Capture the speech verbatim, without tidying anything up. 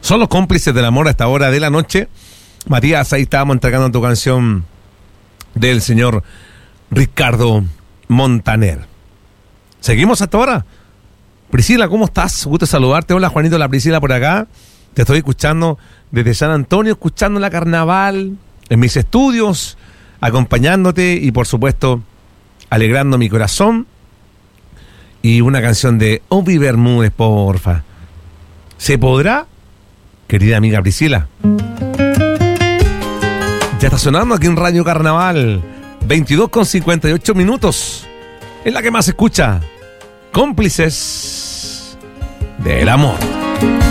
Son los cómplices del amor a esta hora de la noche. Matías, ahí estábamos entregando tu canción del señor Ricardo Montaner. ¿Seguimos hasta ahora? Priscila, ¿cómo estás? Gusto saludarte. Hola, Juanito, la Priscila por acá. Te estoy escuchando desde San Antonio, escuchando la carnaval en mis estudios, acompañándote y, por supuesto, alegrando mi corazón. Y una canción de Obi Bermúdez, porfa. ¿Se podrá? Querida amiga Priscila. Ya está sonando aquí en Radio Carnaval. veintidós con cincuenta y ocho minutos. Es la que más se escucha. Cómplices del amor.